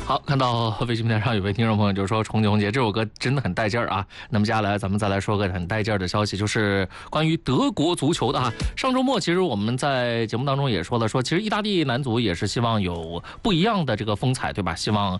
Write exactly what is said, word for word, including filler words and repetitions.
好，看到微信平台上有位听众朋友就说《重庆节》这首歌真的很带劲儿啊。那么接下来咱们再来说个很带劲儿的消息，就是关于德国足球的啊。上周末其实我们在节目当中也说了，说其实意大利男足也是希望有不一样的这个风采，对吧？希望